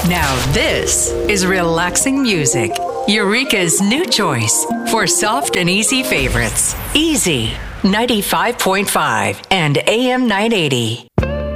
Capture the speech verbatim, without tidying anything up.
Now this is relaxing music. Eureka's new choice for soft and easy favorites. Easy ninety-five point five and A M nine eighty.